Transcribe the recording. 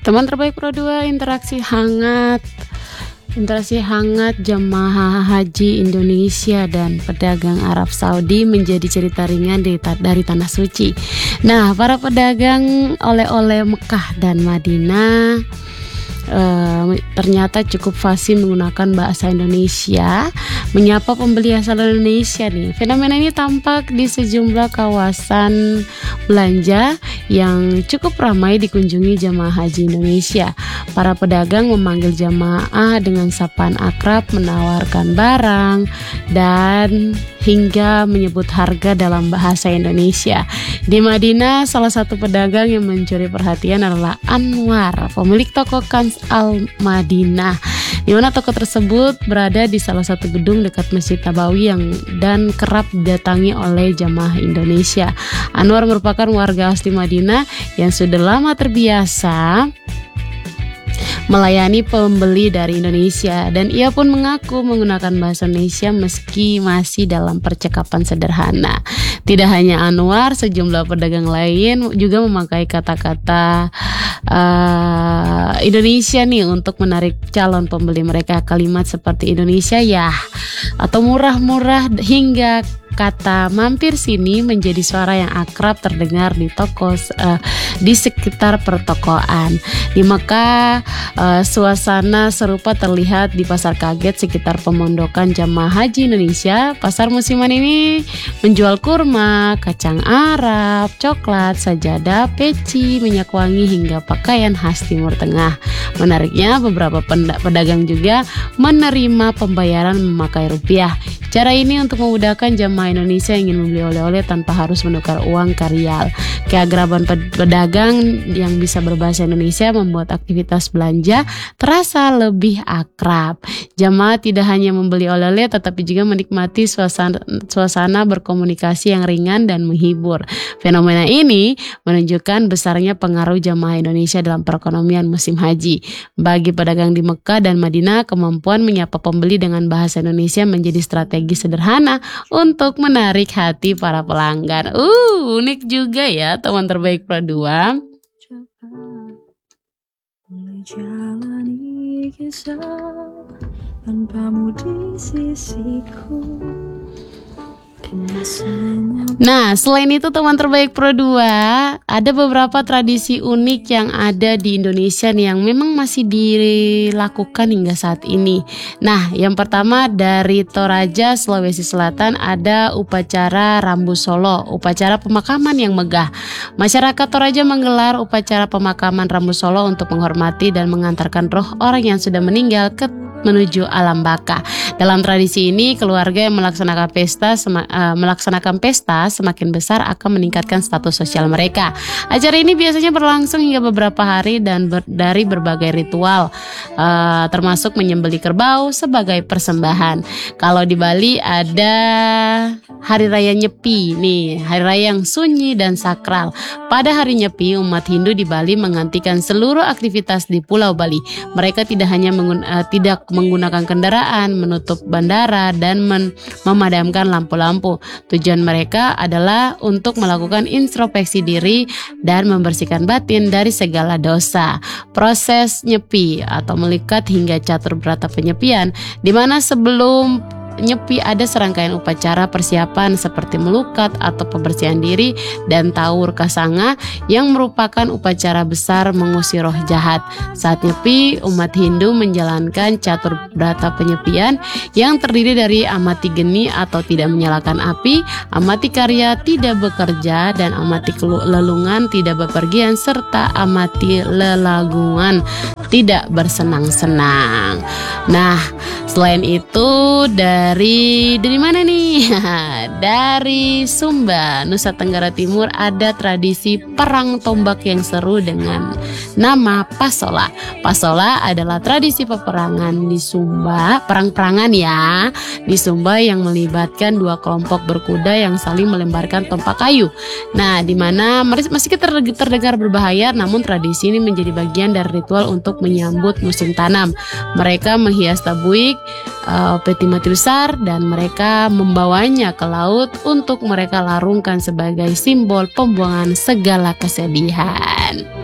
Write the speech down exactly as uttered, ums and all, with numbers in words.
Teman terbaik Pro dua, interaksi hangat Interaksi hangat jemaah haji Indonesia dan pedagang Arab Saudi menjadi cerita ringan dari, dari Tanah Suci. Nah, para pedagang oleh-oleh Mekah dan Madinah Uh, ternyata cukup fasih menggunakan bahasa Indonesia menyapa pembeli asal Indonesia nih. Fenomena ini tampak di sejumlah kawasan belanja yang cukup ramai dikunjungi jamaah haji Indonesia. Para pedagang memanggil jamaah dengan sapaan akrab, menawarkan barang dan hingga menyebut harga dalam bahasa Indonesia. Di Madinah, salah satu pedagang yang mencuri perhatian adalah Anwar, pemilik toko Kanz Al Madinah, di mana toko tersebut berada di salah satu gedung dekat Masjid Nabawi yang dan kerap didatangi oleh jamaah Indonesia. Anwar merupakan warga asli Madinah yang sudah lama terbiasa melayani pembeli dari Indonesia, dan ia pun mengaku menggunakan bahasa Indonesia meski masih dalam percakapan sederhana. Tidak hanya Anwar, sejumlah pedagang lain juga memakai kata-kata uh, Indonesia nih untuk menarik calon pembeli mereka. Kalimat seperti Indonesia ya, atau murah-murah, hingga kata mampir sini menjadi suara yang akrab terdengar di toko uh, di sekitar pertokoan. Di Mekah, uh, suasana serupa terlihat di Pasar Kaget sekitar pemondokan jamaah haji Indonesia. Pasar musiman ini menjual kurma, kacang Arab, coklat, sajadah, peci, minyak wangi hingga pakaian khas Timur Tengah. Menariknya, beberapa pedagang juga menerima pembayaran memakai rupiah. Cara ini untuk memudahkan jamaah Indonesia yang ingin membeli oleh-oleh tanpa harus menukar uang ke rial. Keagraban pedagang yang bisa berbahasa Indonesia membuat aktivitas belanja terasa lebih akrab. Jamaah tidak hanya membeli oleh-oleh tetapi juga menikmati suasana, suasana berkomunikasi yang ringan dan menghibur. Fenomena ini menunjukkan besarnya pengaruh jamaah Indonesia dalam perekonomian musim haji. Bagi pedagang di Mekah dan Madinah, kemampuan menyapa pembeli dengan bahasa Indonesia menjadi strategi sederhana untuk menarik hati para pelanggan. Uh, unik juga ya teman terbaik Pro dua. Menjalani kisah tanpamu di sisiku. Nah, selain itu teman terbaik Pro dua, ada beberapa tradisi unik yang ada di Indonesia nih, yang memang masih dilakukan hingga saat ini. Nah, yang pertama dari Toraja, Sulawesi Selatan, ada upacara Rambu Solo, upacara pemakaman yang megah. Masyarakat Toraja menggelar upacara pemakaman Rambu Solo untuk menghormati dan mengantarkan roh orang yang sudah meninggal ke menuju alam baka. Dalam tradisi ini, keluarga yang melaksanakan pesta sema, uh, melaksanakan pesta semakin besar akan meningkatkan status sosial mereka. Acara ini biasanya berlangsung hingga beberapa hari dan ber, dari berbagai ritual, uh, termasuk menyembelih kerbau sebagai persembahan. Kalau di Bali ada Hari Raya Nyepi nih, hari raya yang sunyi dan sakral. Pada hari Nyepi, umat Hindu di Bali menghentikan seluruh aktivitas di Pulau Bali. Mereka tidak hanya mengun, uh, tidak menggunakan kendaraan, menutup bandara, dan men- memadamkan lampu-lampu. Tujuan mereka adalah untuk melakukan introspeksi diri dan membersihkan batin dari segala dosa. Proses nyepi atau melikat hingga catur berata penyepian, di mana sebelum nyepi ada serangkaian upacara persiapan seperti melukat atau pembersihan diri dan taur kasanga yang merupakan upacara besar mengusir roh jahat. Saat nyepi, umat Hindu menjalankan catur berata penyepian yang terdiri dari amati geni atau tidak menyalakan api, amati karya tidak bekerja, dan amati lelungan tidak bepergian, serta amati lelagungan tidak bersenang-senang. Nah, selain itu dari dari mana nih? Dari Sumba, Nusa Tenggara Timur, ada tradisi perang tombak yang seru dengan nama Pasola. Pasola adalah tradisi peperangan di Sumba, perang-perangan ya, di Sumba yang melibatkan dua kelompok berkuda yang saling melemparkan tombak kayu. Nah, di mana meski terdengar berbahaya, namun tradisi ini menjadi bagian dari ritual untuk menyambut musim tanam. Mereka menghias tabuik, uh, peti mati besar, dan mereka membawanya ke laut untuk mereka larungkan sebagai simbol pembuangan segala kesedihan.